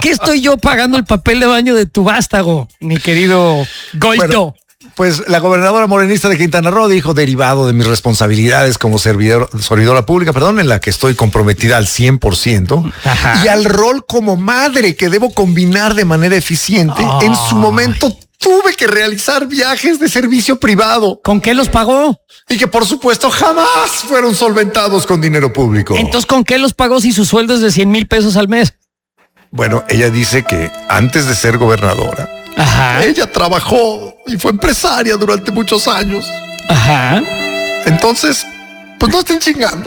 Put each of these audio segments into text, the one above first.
qué estoy yo pagando el papel de baño de tu vástago, mi querido Goito? Bueno, pues la gobernadora morenista de Quintana Roo dijo, derivado de mis responsabilidades como servidora pública, en la que estoy comprometida al 100%, y al rol como madre que debo combinar de manera eficiente, en su momento tuve que realizar viajes de servicio privado. ¿Con qué los pagó? Y que por supuesto jamás fueron solventados con dinero público. Entonces, ¿con qué los pagó si su sueldo es de 100,000 pesos al mes? Bueno, ella dice que antes de ser gobernadora, ella trabajó y fue empresaria durante muchos años. Entonces, pues no estén chingando.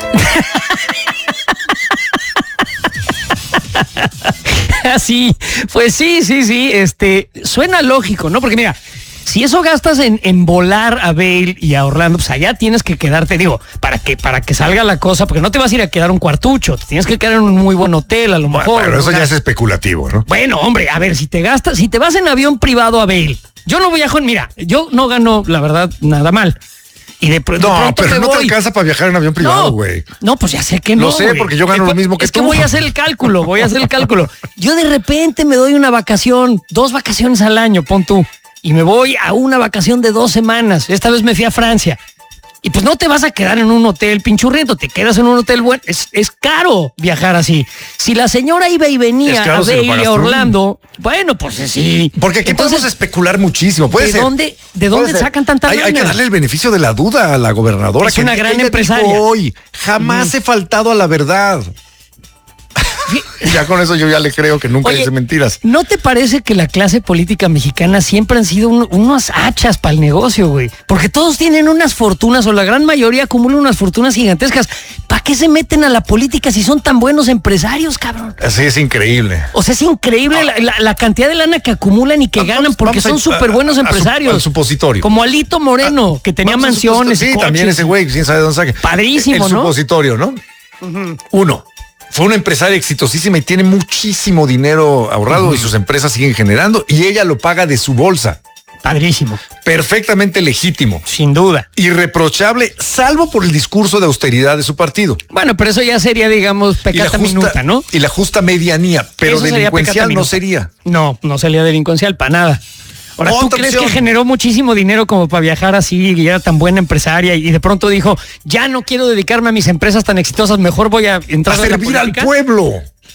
Sí, pues sí. Suena lógico, ¿no? Porque mira, si eso gastas en volar a Vail y a Orlando, pues allá tienes que quedarte, para que salga la cosa, porque no te vas a ir a quedar un cuartucho, te tienes que quedar en un muy buen hotel, a lo mejor. Pero eso ya es especulativo, ¿no? Bueno, hombre, a ver, si te vas en avión privado a Vail, yo no viajo yo no gano, la verdad, nada mal. Y de pronto pero no te alcanza para viajar en avión privado, güey. No, pues ya sé que no. Lo sé, porque yo gano lo mismo que tú. Es que voy a hacer el cálculo. Yo de repente me doy una vacación, 2 vacaciones al año, pon tú. Y me voy a una vacación de 2 semanas. Esta vez me fui a Francia. Y pues no te vas a quedar en un hotel pinchurriento, te quedas en un hotel bueno. Es caro viajar así. Si la señora iba y venía a Vail y a Orlando, bueno, pues sí. Porque aquí podemos especular muchísimo. Puede ser. ¿De dónde sacan tanta lana? Hay que darle el beneficio de la duda a la gobernadora. Es una gran empresaria. Hoy jamás he faltado a la verdad. Ya con eso yo ya le creo que nunca dice mentiras. ¿No te parece que la clase política mexicana siempre han sido unos hachas para el negocio, güey? Porque todos tienen unas fortunas, o la gran mayoría acumulan unas fortunas gigantescas. ¿Para qué se meten a la política si son tan buenos empresarios, cabrón? Así es increíble. O sea, es increíble la cantidad de lana que acumulan y que ganan porque son súper buenos empresarios. Al supositorio. Como Alito Moreno, que tenía mansiones. Sí, también ese güey, quién sabe dónde saque. Padrísimo, el ¿no? Supositorio, ¿no? Uno. Fue una empresaria exitosísima y tiene muchísimo dinero ahorrado y sus empresas siguen generando y ella lo paga de su bolsa. Padrísimo. Perfectamente legítimo. Sin duda. Irreprochable, salvo por el discurso de austeridad de su partido. Bueno, pero eso ya sería, digamos, pecata minuta, ¿no? Y la justa medianía, pero delincuencial no sería. No sería delincuencial para nada. Ahora, ¿tú crees que generó muchísimo dinero como para viajar así y era tan buena empresaria y de pronto dijo, ya no quiero dedicarme a mis empresas tan exitosas, mejor voy a entrar a servir al pueblo?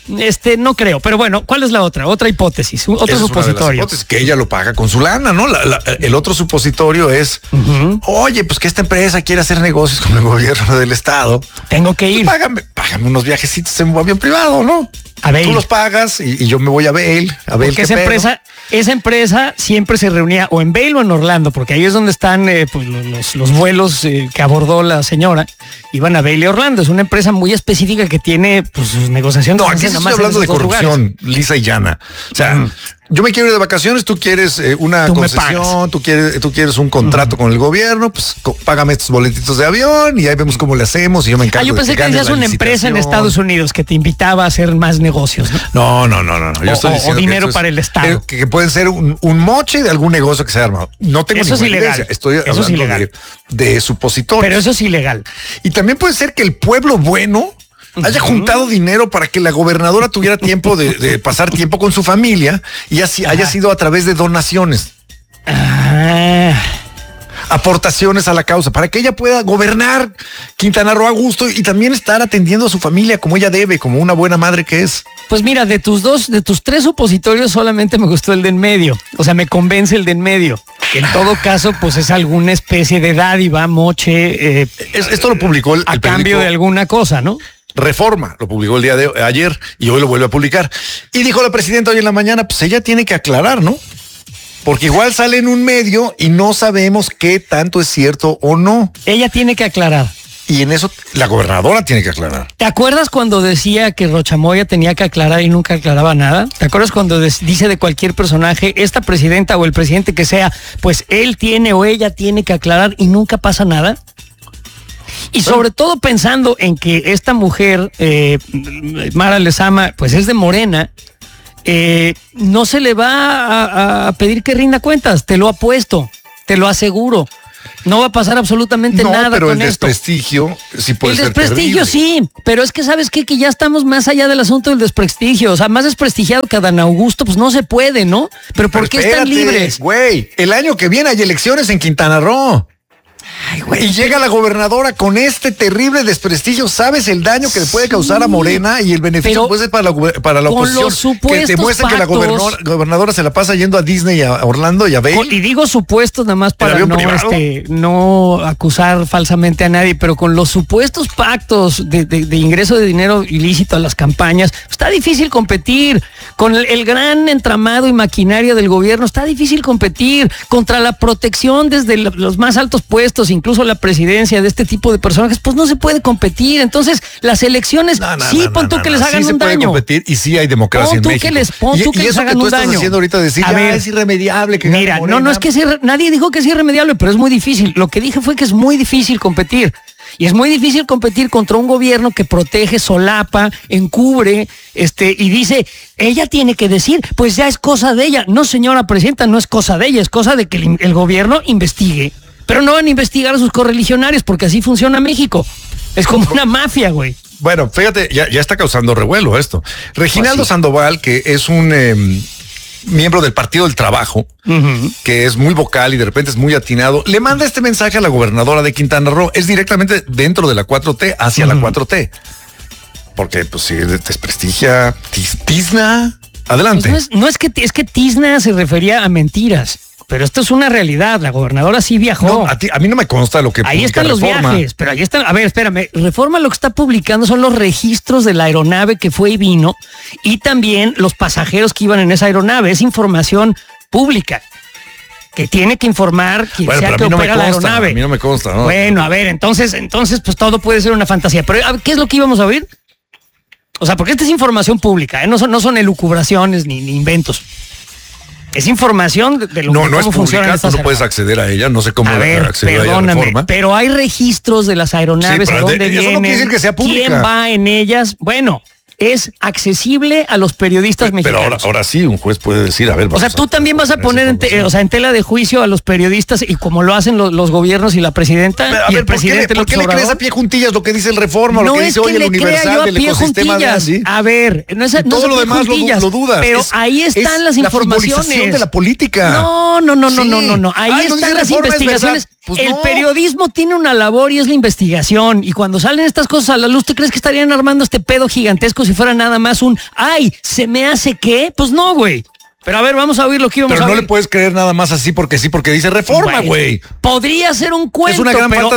No creo, pero bueno, ¿cuál es la otra? Otra hipótesis, otro supositorio. Hipótesis, que ella lo paga con su lana, ¿no? El otro supositorio es, oye, pues que esta empresa quiere hacer negocios con el gobierno del estado. Tengo que ir. Págame unos viajecitos en un avión privado, ¿no? A Vail. Tú los pagas y yo me voy a Vail. Porque esa empresa siempre se reunía o en Vail o en Orlando, porque ahí es donde están los vuelos que abordó la señora. Iban a Vail y Orlando. Es una empresa muy específica que tiene sus negociaciones. No, aquí estoy hablando de corrupción, lisa y llana. O sea, yo me quiero ir de vacaciones, tú quieres una concesión, tú quieres un contrato con el gobierno, pues págame estos boletitos de avión y ahí vemos cómo le hacemos y yo me encargo. Yo pensé que decías una empresa en Estados Unidos que te invitaba a hacer más negocios, ¿no? No. Yo estoy diciendo o dinero para el Estado. Que pueden ser un moche de algún negocio que se ha armado. No tengo eso es ilegal. Estoy hablando de supositorios. Pero eso es ilegal. Y también puede ser que el pueblo bueno haya juntado dinero para que la gobernadora tuviera tiempo de pasar tiempo con su familia y así haya sido a través de donaciones. Aportaciones a la causa, para que ella pueda gobernar Quintana Roo a gusto y también estar atendiendo a su familia como ella debe, como una buena madre que es. Pues mira, de tus 3 supositorios solamente me gustó el de en medio. O sea, me convence el de en medio. Que en todo caso, pues es alguna especie de dádiva, moche. Esto lo publicó el cambio de alguna cosa, ¿no? Reforma, lo publicó el día de ayer y hoy lo vuelve a publicar. Y dijo la presidenta hoy en la mañana, pues ella tiene que aclarar, ¿no? Porque igual sale en un medio y no sabemos qué tanto es cierto o no. Ella tiene que aclarar. Y en eso la gobernadora tiene que aclarar. ¿Te acuerdas cuando decía que Rochamoya tenía que aclarar y nunca aclaraba nada? ¿Te acuerdas cuando dice de cualquier personaje, esta presidenta o el presidente que sea, pues él tiene o ella tiene que aclarar y nunca pasa nada? Y sobre todo pensando en que esta mujer, Mara Lezama, pues es de Morena, no se le va a pedir que rinda cuentas, te lo apuesto, te lo aseguro. No va a pasar absolutamente nada pero con el esto. desprestigio sí puede ser El desprestigio terrible. sí, pero es que ¿sabes qué? Que ya estamos más allá del asunto del desprestigio. O sea, más desprestigiado que Adán Augusto, pues no se puede, ¿no? Pero ¿por qué están libres? Güey, el año que viene hay elecciones en Quintana Roo. Ay, güey. Y llega la gobernadora con este terrible desprestigio. ¿Sabes el daño que le puede causar a Morena y el beneficio que puede ser para la oposición? Que te muestran que la gobernadora se la pasa yendo a Disney, a Orlando y a Vail. Y digo supuestos nada más para no acusar falsamente a nadie, pero con los supuestos pactos de ingreso de dinero ilícito a las campañas, está difícil competir. Con el gran entramado y maquinaria del gobierno, está difícil competir contra la protección desde los más altos puestos, incluso la presidencia de este tipo de personajes, pues no se puede competir. Entonces, las elecciones, pon tú que les hagan un daño. Sí se puede competir y sí hay democracia en México. Pon tú que les hagan un daño. Y eso que tú estás haciendo ahorita decir, es irremediable. Que mira, no es que nadie dijo que es irremediable, pero es muy difícil. Lo que dije fue que es muy difícil competir. Y es muy difícil competir contra un gobierno que protege, solapa, encubre, y dice, ella tiene que decir, pues ya es cosa de ella. No, señora presidenta, no es cosa de ella, es cosa de que el gobierno investigue. Pero no van a investigar a sus correligionarios, porque así funciona México. Es como una mafia, güey. Bueno, fíjate, ya está causando revuelo esto. Reginaldo Sandoval, que es un miembro del Partido del Trabajo, que es muy vocal y de repente es muy atinado, le manda este mensaje a la gobernadora de Quintana Roo. Es directamente dentro de la 4T, hacia la 4T. Porque, pues, si desprestigia, tizna, adelante. Pues es que tizna se refería a mentiras. Pero esto es una realidad, la gobernadora sí viajó. No, a mí no me consta lo que ahí están los Reforma. Viajes, pero ahí están, a ver, espérame, Reforma lo que está publicando son los registros de la aeronave que fue y vino y también los pasajeros que iban en esa aeronave, es información pública que tiene que informar quien sea que opera la aeronave. A mí no me consta, ¿no? Bueno, a ver, entonces pues todo puede ser una fantasía, pero ¿qué es lo que íbamos a oír? O sea, porque esta es información pública, no son elucubraciones ni inventos. Es información de lo que cómo funciona. Tú no puedes acceder a ella, no sé cómo acceder a ella. Perdóname, pero hay registros de las aeronaves, a dónde vienen, eso no quiere decir que sea pública. ¿Quién va en ellas? Bueno, es accesible a los periodistas mexicanos. Pero ahora sí, un juez puede decir, a ver, o sea, tú también vas a poner en tela de juicio a los periodistas y como lo hacen los gobiernos y la presidenta y el presidente. ¿Por qué le crees a pie juntillas lo que dice el Reforma, lo que dice hoy el Universal del ecosistema de Andy? A ver, no es todo lo demás lo dudas. Pero ahí están las informaciones. La de la política. No. Ahí están las investigaciones. Pues el periodismo tiene una labor y es la investigación. Y cuando salen estas cosas a la luz, ¿te crees que estarían armando este pedo gigantesco si fuera nada más se me hace qué? Pues no, güey. Pero a ver, vamos a oír lo que íbamos a ver. Pero no le puedes creer nada más así porque dice Reforma, güey. Podría ser un cuento, es una gran pero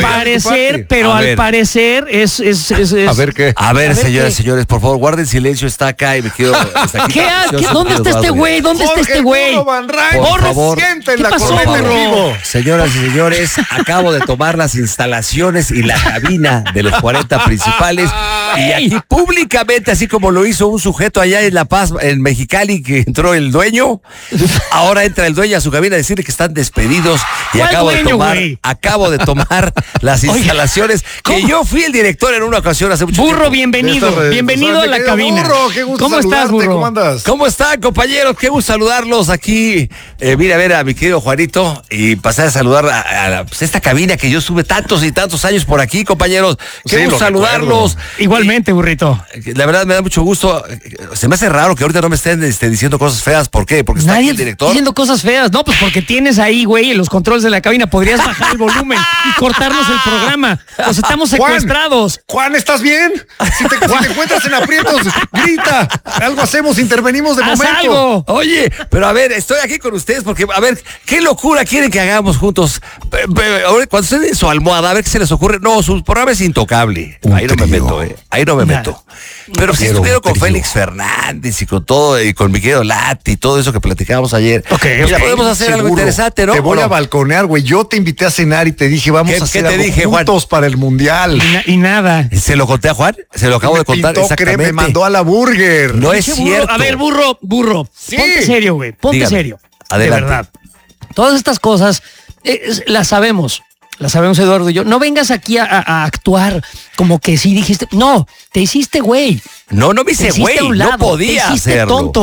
al parecer es... A ver qué. A ver, señores, por favor, guarden silencio, está acá y me quedo... ¿Dónde está este güey? ¿Dónde está este güey? Por favor, ¿qué pasó, Burro? Señoras y señores, acabo de tomar las instalaciones y la cabina de los 40 principales y aquí públicamente, así como lo hizo un sujeto allá en La Paz, en Mexicali, que entró el dueño, ahora entra el dueño a su cabina a decirle que están despedidos y acabo de tomar las instalaciones. ¿Cómo? Que yo fui el director en una ocasión hace mucho tiempo. Burro, bienvenido a la cabina. Burro, qué gusto. ¿Cómo estás, Burro? ¿Cómo andas? ¿Cómo están, compañeros? Qué gusto saludarlos aquí. Vine a ver a mi querido Juanito y pasé a saludar a esta cabina que yo estuve tantos y tantos años por aquí, compañeros. Qué gusto saludarlos. Igualmente, Burrito. La verdad me da mucho gusto. Se me hace raro que ahorita no me estén diciendo cosas feas. ¿Por qué? Porque está aquí el director. Diciendo cosas feas. No, pues porque tienes ahí, güey, en los controles de la cabina. Podrías bajar el volumen y cortarnos el programa. Pues estamos secuestrados. Juan, ¿estás bien? Si te encuentras en aprietos, grita. Algo hacemos, intervenimos de momento. Algo. Oye, pero a ver, estoy aquí con ustedes porque, a ver, ¿qué locura quieren que hagamos juntos? Cuando estén en su almohada, a ver qué se les ocurre. No, su programa es intocable. Ahí no me meto, Ahí no me meto. Pero si estuvieron con Félix Fernández y con todo, y con mi querido Lati y todo eso que platicábamos ayer. Mira, podemos hacer algo interesante, ¿no? Te voy a balconear, güey. Yo te invité a cenar y te dije, vamos a hacer algo juntos para el Mundial. Y nada. ¿Se lo conté a Juan? Se lo acabo de contar exactamente. Me mandó a la burger. No es cierto. A ver, burro. Sí. Ponte serio, güey. Ponte serio. Adelante. De verdad. Todas estas cosas las sabemos. Las sabemos, Eduardo y yo. No vengas aquí a actuar como que sí dijiste. No, te hiciste güey. No me hice güey. No podía te hiciste hacerlo. tonto.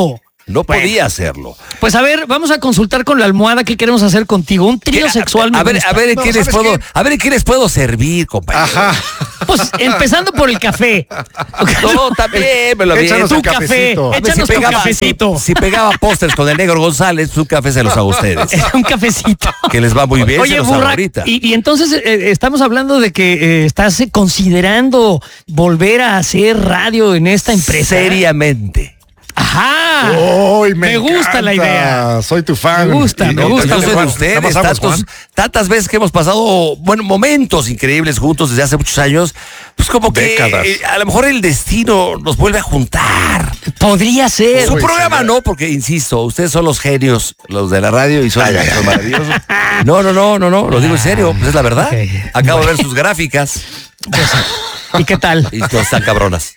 No podía hacerlo. Pues a ver, vamos a consultar con la almohada qué queremos hacer contigo. Un trío sexual. A ver en qué les puedo servir, compañero. Ajá. Pues empezando por el café. No, también me lo Échanos bien. Tu café. Échanos tu cafecito. Si pegaba pósters con el Negro González, un café se los hago a ustedes. Un cafecito. Que les va muy bien. Oye, se los hago Burra, ahorita. y entonces estamos hablando de que estás considerando volver a hacer radio en esta empresa. Seriamente. Ajá. ¡Uy, me gusta la idea. Soy tu fan. Me gusta, Y me gusta. Yo soy de Juan, ustedes, ¿nada más aguas, tantas veces que hemos pasado, momentos increíbles juntos desde hace muchos años, pues como que Décadas. A lo mejor el destino nos vuelve a juntar. Podría ser. Su programa no, porque insisto, ustedes son los genios, los de la radio y son maravillosos. No, lo digo en serio, pues es la verdad. Ok. Acabo de ver sus gráficas ¿Y qué tal? y todas están cabronas.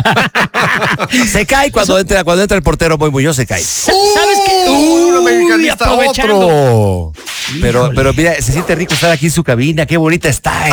Se cae cuando entra el portero Boy Muñoz, se cae. ¿Sabes qué? Uno mexicanista, otro. Pero mira, se siente rico estar aquí en su cabina, qué bonita está, ¿eh?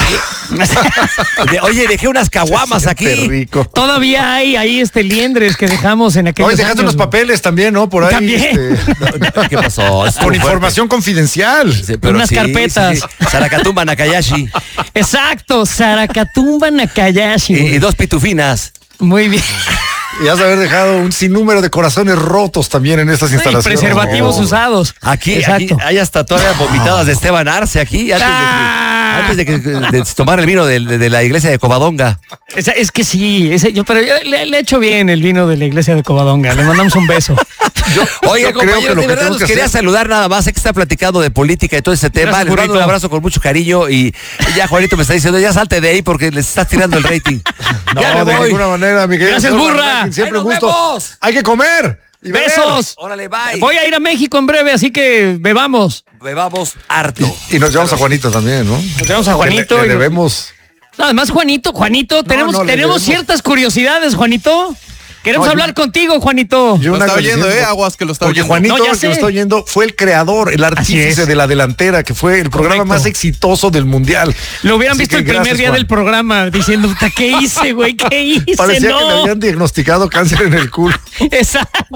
Oye, dejé unas caguamas Qué aquí. rico. Todavía hay ahí liendres que dejamos en aquellos Hoy dejaste años, unos papeles también, ¿no? Por ahí. También. ¿Qué pasó? Estuvo Con fuerte. información confidencial. Sí, unas carpetas. Sarakatumba Nakayashi Exacto, Sarakatumba Nakayashi. y dos pitufinas. Muy bien. Y has de haber dejado un sinnúmero de corazones rotos también en estas Y instalaciones. preservativos Oh. usados. Aquí Exacto. hay hasta todavía vomitadas de Esteban Arce aquí, antes de tomar el vino de la iglesia de Covadonga. Es que sí, pero yo le he hecho bien el vino de la iglesia de Covadonga. Le mandamos un beso. Oiga, Yo creo compañero, que lo de que verdad tenemos nos que quería hacer- saludar nada más. Sé que está platicando de política y todo ese tema. Gracias, Les mando un burrito. abrazo con mucho cariño y ya Juanito me está diciendo, ya salte de ahí porque les estás tirando el rating. Ya No, me de voy. ninguna manera, Miguel. Gracias, burra. Siempre ¡Ahí un nos gusto. vemos! Hay que comer. Y beber. Besos. Órale, bye. Voy a ir a México en breve, así que bebamos. Bebamos harto. Y nos llevamos a Juanito también, ¿no? Nos llevamos a Juanito. Le y nos- debemos. No, además, Juanito, tenemos no, le debemos. ciertas curiosidades, Juanito. Queremos No, hablar contigo, Juanito. Yo Lo una está oyendo, coincidencia- Aguas que lo está Porque oyendo. Juanito, No, ya el que lo sé. está oyendo, fue el creador, el artífice es. de La Delantera, que fue el programa Correcto. más exitoso del mundial. Lo hubieran Así visto que el primer gracias, día Juan. del programa diciendo, "Puta, ¿qué hice, güey? ¿Qué hice? Parecía que le No". habían diagnosticado cáncer en el culo. Exacto.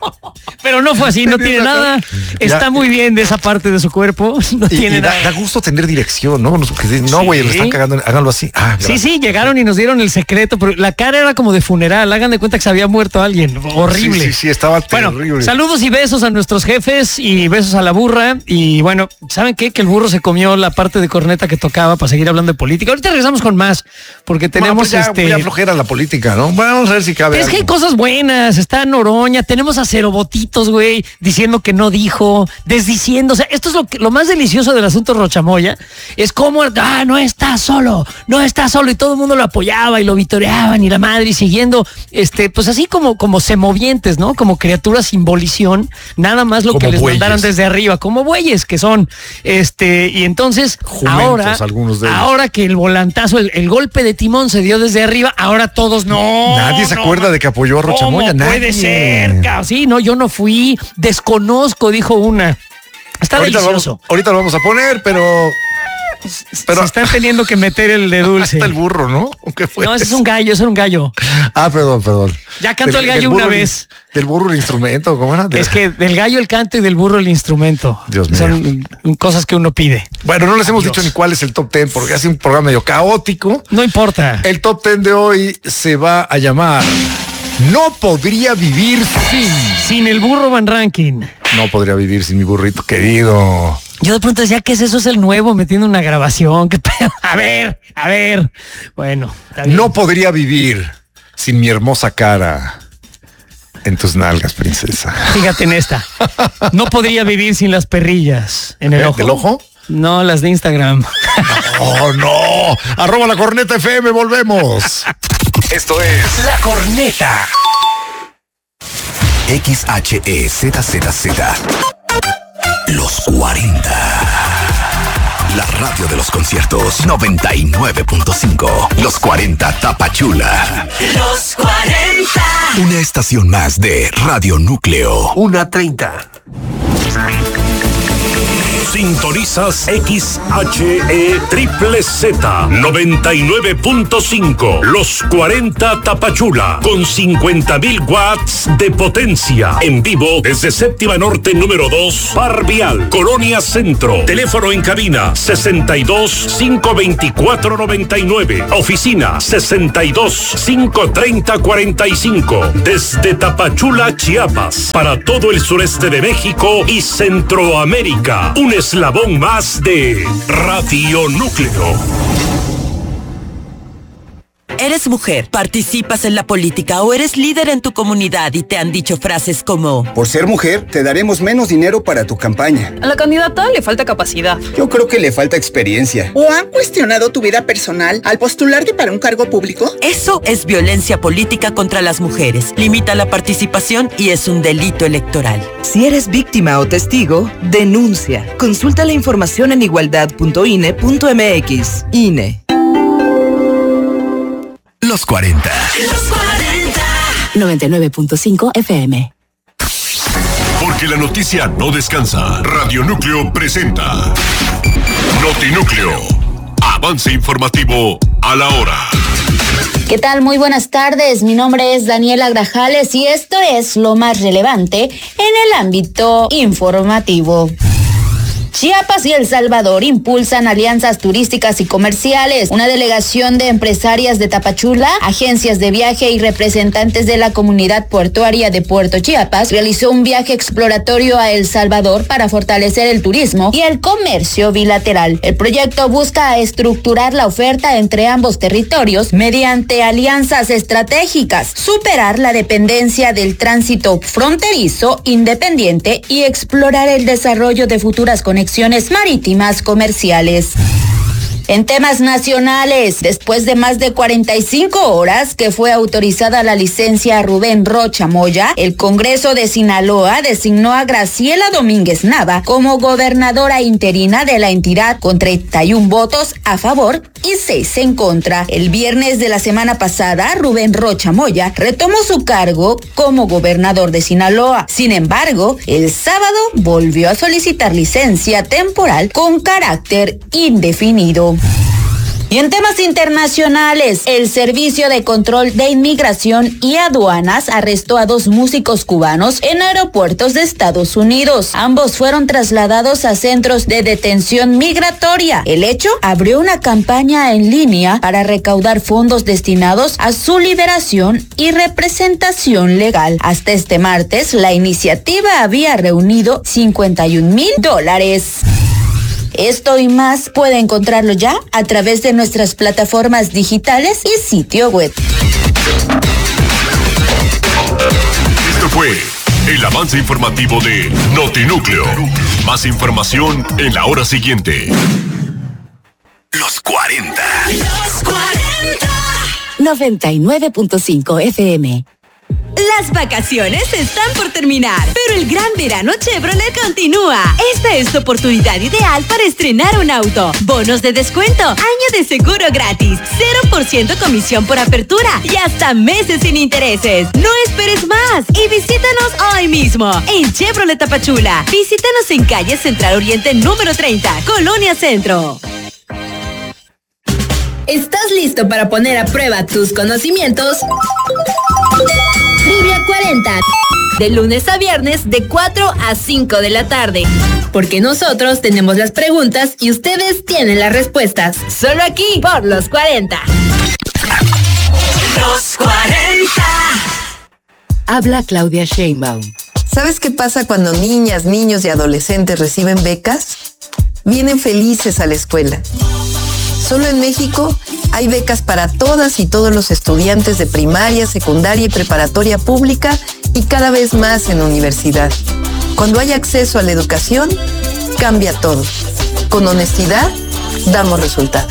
Pero no fue así, no Tenía tiene una nada. cara- Está Ya. muy bien de esa parte de su cuerpo. No Y tiene da nada. gusto tener dirección, ¿no? No, güey, le están cagando. Háganlo así. Ah, Sí, gracias. sí, llegaron y nos dieron el secreto, pero la cara era como de funeral. Hagan de cuenta que se había muerto alguien. Horrible. Sí, estaba Bueno, terrible. saludos y besos a nuestros jefes y besos a la burra. Y bueno, ¿saben qué? Que el burro se comió la parte de corneta que tocaba para seguir hablando de política. Ahorita regresamos con más, porque tenemos No, pues ya flojera la política, ¿no? Bueno, vamos a ver si cabe. Es que hay algo. cosas buenas, está Noroña, tenemos a Cerobotitos, güey, diciendo que no dijo, desdiciendo, o sea, esto es lo más delicioso del asunto Rochamoya, es como, no está solo, y todo el mundo lo apoyaba y lo vitoreaban y la madre y siguiendo, pues así como semovientes, ¿no? Como criaturas sin volición, nada más lo Como que les bueyes. mandaron desde arriba, como bueyes que son, y entonces, Jumentos, algunos de ellos. ahora que el volantazo, el golpe de timón se dio desde arriba, ahora todos no. Nadie se acuerda de que apoyó a Rochamoya. ¿Cómo puede Nadie. ser? Sí, no, yo no fui, desconozco, dijo una. Está delicioso. Ahorita lo vamos a poner, pero Se están teniendo que meter el de dulce. hasta el burro, ¿no? ¿Qué fue? No, ese es un gallo, ese era un gallo. Ah, perdón. Ya cantó el gallo Del una burro, vez. Del burro el instrumento, ¿cómo era? Es que del gallo el canto y del burro el instrumento. Dios mío. Son cosas que uno pide. Bueno, no les hemos dicho ni cuál es el top 10 porque hace un programa medio caótico. No importa. El top 10 de hoy se va a llamar No podría vivir sin. Sin el burro Van Ranking. No podría vivir sin mi burrito querido. Yo de pronto decía, ¿qué es eso? Es el nuevo metiendo una grabación. ¿Qué pedo? A ver. Bueno, está bien. No podría vivir sin mi hermosa cara en tus nalgas, princesa. Fíjate en esta. No podría vivir sin las perrillas en el ojo. ¿Del ojo? No, las de Instagram. ¡Oh, no! @ La Corneta FM, volvemos. Esto es La Corneta. XHEZZZ. Los 40. La radio de los conciertos 99.5. Los 40 Tapachula. Los 40. Una estación más de Radio Núcleo. 1:30. Sintonizas XHE Triple Z 99.5. Los 40 Tapachula con 50,000 watts de potencia. En vivo desde Séptima Norte número 2, Par Vial, Colonia Centro. Teléfono en cabina 62-524-99. Oficina 62-530-45. Desde Tapachula, Chiapas, para todo el sureste de México y Centroamérica. Un eslabón más de Radio Núcleo. Eres mujer, participas en la política o eres líder en tu comunidad y te han dicho frases como: por ser mujer, te daremos menos dinero para tu campaña. A la candidata le falta capacidad. Yo creo que le falta experiencia. ¿O han cuestionado tu vida personal al postularte para un cargo público? Eso es violencia política contra las mujeres. Limita la participación y es un delito electoral. Si eres víctima o testigo, denuncia. Consulta la información en igualdad.ine.mx. INE. Los 40. Los 40. 99.5 FM. Porque la noticia no descansa. Radio Núcleo presenta Notinúcleo. Avance informativo a la hora. ¿Qué tal? Muy buenas tardes. Mi nombre es Daniela Grajales y esto es lo más relevante en el ámbito informativo. Chiapas y El Salvador impulsan alianzas turísticas y comerciales. Una delegación de empresarias de Tapachula, agencias de viaje y representantes de la comunidad portuaria de Puerto Chiapas realizó un viaje exploratorio a El Salvador para fortalecer el turismo y el comercio bilateral. El proyecto busca estructurar la oferta entre ambos territorios mediante alianzas estratégicas, superar la dependencia del tránsito fronterizo independiente y explorar el desarrollo de futuras conexiones marítimas comerciales. En temas nacionales, después de más de 45 horas que fue autorizada la licencia a Rubén Rocha Moya, el Congreso de Sinaloa designó a Graciela Domínguez Nava como gobernadora interina de la entidad con 31 votos a favor y 6 en contra. El viernes de la semana pasada, Rubén Rocha Moya retomó su cargo como gobernador de Sinaloa. Sin embargo, el sábado volvió a solicitar licencia temporal con carácter indefinido. Y en temas internacionales, el Servicio de Control de Inmigración y Aduanas arrestó a 2 músicos cubanos en aeropuertos de Estados Unidos. Ambos fueron trasladados a centros de detención migratoria. El hecho abrió una campaña en línea para recaudar fondos destinados a su liberación y representación legal. Hasta este martes, la iniciativa había reunido $51,000. Esto y más puede encontrarlo ya a través de nuestras plataformas digitales y sitio web. Esto fue el avance informativo de Notinúcleo. Más información en la hora siguiente. Los 40. Los 40. 99.5 FM. Las vacaciones están por terminar, pero el gran verano Chevrolet continúa. Esta es tu oportunidad ideal para estrenar un auto. Bonos de descuento, año de seguro gratis, 0% comisión por apertura y hasta meses sin intereses. No esperes más y visítanos hoy mismo en Chevrolet Tapachula. Visítanos en calle Central Oriente número 30, Colonia Centro. ¿Estás listo para poner a prueba tus conocimientos? Trivia 40. De lunes a viernes de 4 a 5 de la tarde. Porque nosotros tenemos las preguntas y ustedes tienen las respuestas. Solo aquí por Los 40. Los 40. Habla Claudia Sheinbaum. ¿Sabes qué pasa cuando niñas, niños y adolescentes reciben becas? Vienen felices a la escuela. Solo en México hay becas para todas y todos los estudiantes de primaria, secundaria y preparatoria pública y cada vez más en universidad. Cuando hay acceso a la educación, cambia todo. Con honestidad, damos resultados.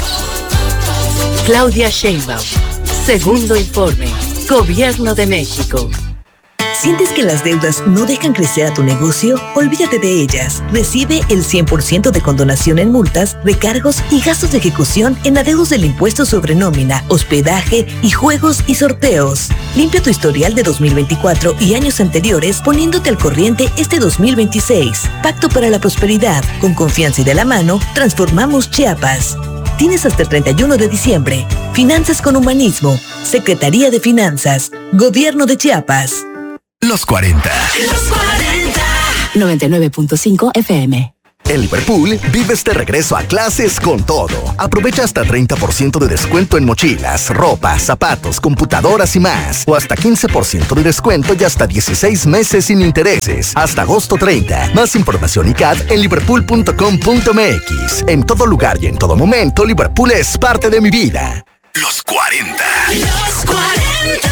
Claudia Sheinbaum. Segundo informe. Gobierno de México. ¿Sientes que las deudas no dejan crecer a tu negocio? Olvídate de ellas. Recibe el 100% de condonación en multas, recargos y gastos de ejecución en adeudos del impuesto sobre nómina, hospedaje y juegos y sorteos. Limpia tu historial de 2024 y años anteriores poniéndote al corriente este 2026. Pacto para la prosperidad. Con confianza y de la mano, transformamos Chiapas. Tienes hasta el 31 de diciembre. Finanzas con humanismo. Secretaría de Finanzas. Gobierno de Chiapas. Los 40. Los 40. 99.5 FM. En Liverpool, vives de regreso a clases con todo. Aprovecha hasta 30% de descuento en mochilas, ropa, zapatos, computadoras y más. O hasta 15% de descuento y hasta 16 meses sin intereses. Hasta agosto 30. Más información y CAD en liverpool.com.mx. En todo lugar y en todo momento, Liverpool es parte de mi vida. Los 40. Los 40.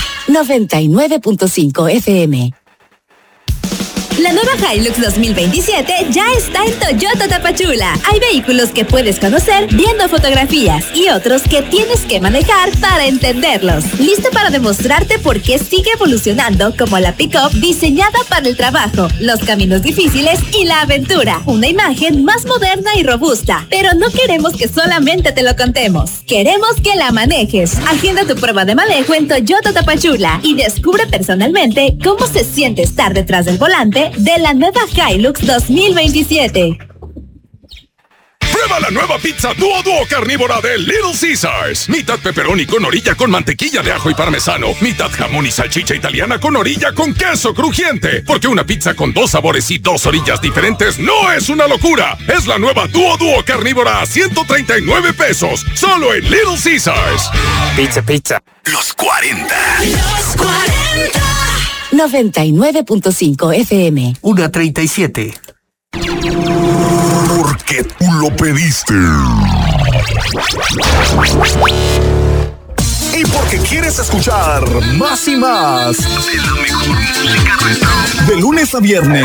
99.5 FM. La nueva Hilux 2027 ya está en Toyota Tapachula. Hay vehículos que puedes conocer viendo fotografías y otros que tienes que manejar para entenderlos. Listo para demostrarte por qué sigue evolucionando como la pick-up diseñada para el trabajo, los caminos difíciles y la aventura. Una imagen más moderna y robusta. Pero no queremos que solamente te lo contemos. Queremos que la manejes. Agenda tu prueba de manejo en Toyota Tapachula y descubre personalmente cómo se siente estar detrás del volante de la nueva Hilux 2027. Prueba la nueva pizza Duo carnívora de Little Caesars. Mitad pepperoni con orilla con mantequilla de ajo y parmesano. Mitad jamón y salchicha italiana con orilla con queso crujiente. Porque una pizza con 2 sabores y 2 orillas diferentes no es una locura. Es la nueva Duo carnívora a 139 pesos. Solo en Little Caesars. Pizza. Los 40. Los 40. 99.5 FM. 1:37. Porque tú lo pediste. Y porque quieres escuchar más y más. De la mejor música retro. De lunes a viernes.